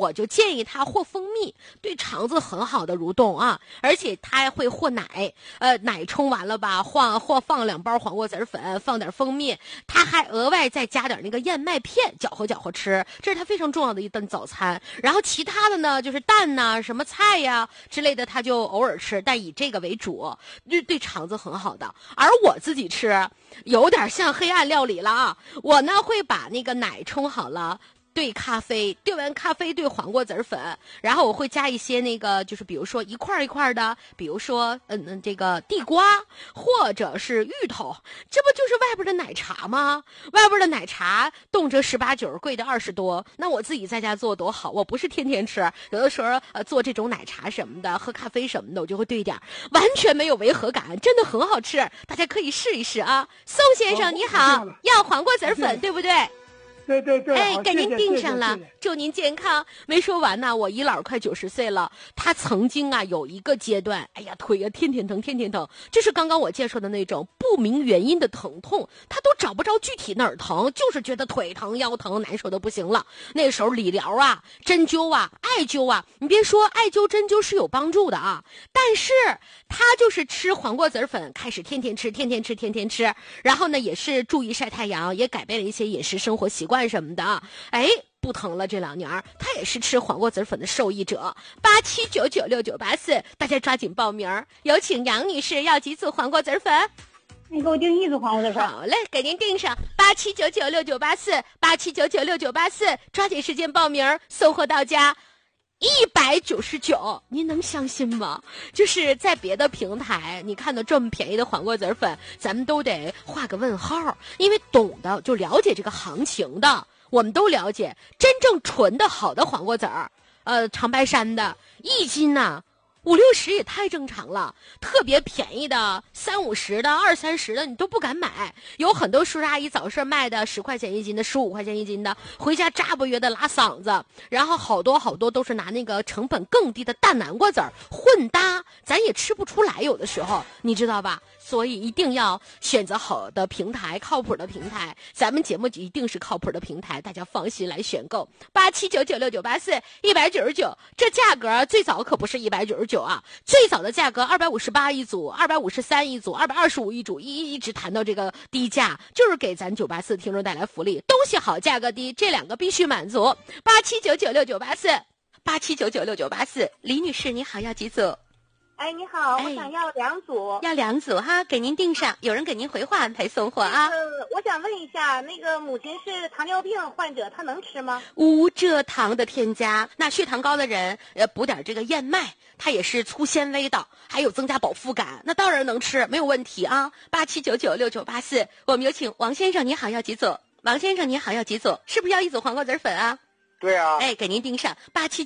我就建议他和蜂蜜，对肠子很好的蠕动啊，而且他还会和奶，奶冲完了吧，放2包黄瓜籽粉，放点蜂蜜，他还额外再加点那个燕麦片，搅和搅和吃，这是他非常重要的一顿早餐。然后其他的呢，就是蛋呐、什么菜呀之类的，他就偶尔吃，但以这个为主，对肠子很好的。而我自己吃，有点像黑暗料理了啊！我呢会把那个奶冲好了。兑咖啡，兑完咖啡兑黄瓜籽粉，然后我会加一些那个，就是比如说一块一块的，比如说这个地瓜或者是芋头，这不就是外边的奶茶吗？外边的奶茶动辄18、9，贵的20多，那我自己在家做多好，我不是天天吃，有的时候做这种奶茶什么的，喝咖啡什么的，我就会兑点，完全没有违和感，真的很好吃，大家可以试一试啊。宋先生你好，要黄瓜籽粉对不对？ 对， 哎，给您订上了，祝您健康。没说完呢，我姨姥快90岁了，她曾经啊有一个阶段，哎呀腿呀天天疼，就是刚刚我介绍的那种不明原因的疼痛，她都找不着具体哪儿疼，就是觉得腿疼、腰疼，难受的不行了。那时候理疗啊、针灸啊、艾灸啊，你别说艾灸、针灸是有帮助的啊，但是她就是吃黄瓜籽粉，开始天天吃，然后呢也是注意晒太阳，也改变了一些饮食生活习惯什么的，哎，不疼了。这2年他也是吃黄瓜籽粉的受益者。87996984，大家抓紧报名。有请杨女士，要几组黄瓜籽粉？ 你给我订1组黄瓜籽粉。 好嘞，给您订上。87996984，87996984，抓紧时间报名，送货到家。199，您能相信吗？就是在别的平台，你看到这么便宜的黄瓜籽粉，咱们都得画个问号，因为懂的就了解这个行情的，我们都了解，真正纯的好的黄瓜籽儿，长白山的1斤呢，50、60也太正常了，特别便宜的30、50的、20、30的你都不敢买。有很多叔叔阿姨早市卖的10块钱1斤的、15块钱1斤的，回家扎不约的拉嗓子。然后好多都是拿那个成本更低的大南瓜籽儿混搭，咱也吃不出来，有的时候你知道吧？所以一定要选择好的平台，靠谱的平台。咱们节目一定是靠谱的平台，大家放心来选购。87996984，199，这价格最早可不是199啊，最早的价格258一组，253一组，225一组，一直谈到这个低价，就是给咱984听众带来福利，东西好价格低，这2个必须满足。87996984，李女士你好，要几组？ 哎，你好，我想要2组， 要2组哈，给您订上，有人给您回话安排送货啊。 我想问一下，那个母亲是糖尿病患者，她能吃吗？ 无蔗糖的添加，那血糖高的人补点这个燕麦，它也是粗纤维的，还有增加饱腹感，那当然能吃，没有问题啊。87996984，我们有请王先生，你好，要几组？王先生你好，要几组？是不是要1组黄瓜籽粉啊？ 对啊。 哎，给您订上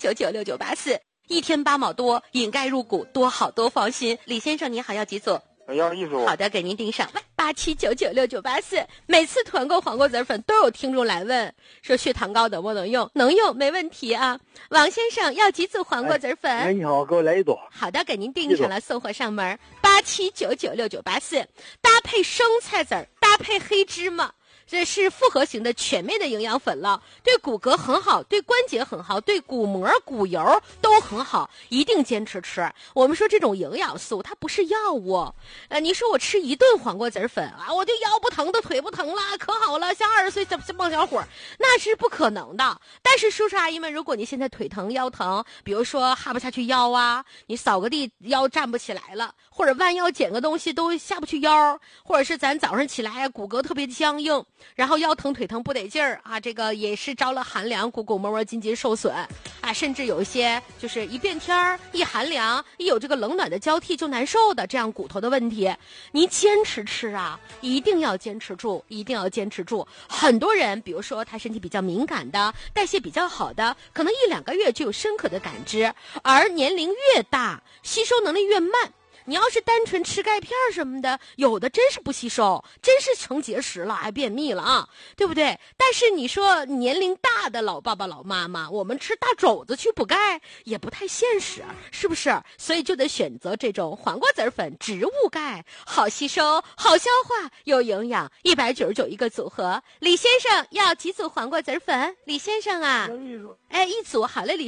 87996984。1天8毛多，饮钙入骨，多好多放心。李先生你好，要几组？ 要1组。 好的，给您订上。87996984，每次团购黄瓜籽粉都有听众来问，说血糖高能不能用？能用，没问题啊。王先生要几组黄瓜籽粉？ 哎，你好，给我来1组。 好的，给您订上了，送货上门。87996984，搭配生菜籽儿，搭配黑芝麻。这是复合型的全面的营养粉了，对骨骼很好，对关节很好，对骨膜骨油都很好，一定坚持吃。我们说这种营养素它不是药物，你说我吃1顿黄瓜籽粉啊，我就腰不疼的腿不疼了，可好了，像20岁这棒小伙，那是不可能的。但是叔叔阿姨们，如果你现在腿疼腰疼，比如说哈不下去腰啊，你扫个地腰站不起来了，或者弯腰捡个东西都下不去腰，或者是咱早上起来骨骼特别僵硬，然后腰疼腿疼不得劲儿啊，这个也是着了寒凉，骨膜膜筋筋受损啊，甚至有一些就是一变天儿一寒凉，一有这个冷暖的交替就难受的这样骨头的问题，你坚持吃啊，一定要坚持住，一定要坚持住。很多人比如说他身体比较敏感的，代谢比较好的，可能1、2个月就有深刻的感知，而年龄越大吸收能力越慢。你要是单纯吃钙片什么的，有的真是不吸收，真是成结石了，还便秘了啊，对不对？但是你说年龄大的老爸爸老妈妈，我们吃大肘子去补钙也不太现实，是不是？所以就得选择这种黄瓜籽粉，植物钙，好吸收，好消化，有营养，199一个组合。李先生要几组黄瓜籽粉？李先生啊， 1组。 哎，1组，好嘞，李